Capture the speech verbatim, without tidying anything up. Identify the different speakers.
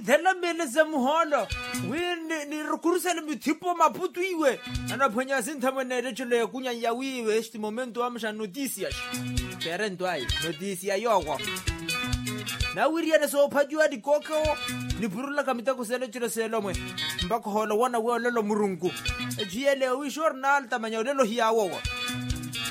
Speaker 1: thela mele za muholo we ni rukurusele mithipo maputu iwe ana phonya sinthamo ne chule ya kunya ya wiwe este momento amsha noticias perento ai noticia yoko na wiria ne so phajwa dikoko ni burula kamita ku sele chilo selo mwe mbako hola wana we lelo murungu ejiele wi journal tamanya lelo hiawo